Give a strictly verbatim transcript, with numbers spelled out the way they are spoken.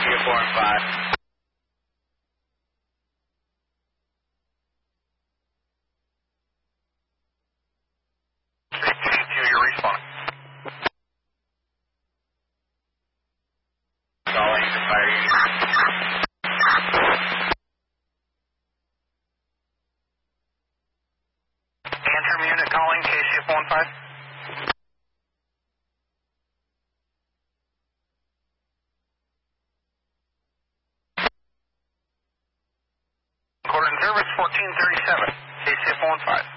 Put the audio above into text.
F four and five. You're responding. Calling to fire unit. Antrim unit calling, K C F one five. Quarter in service, fourteen thirty-seven, K C F one five.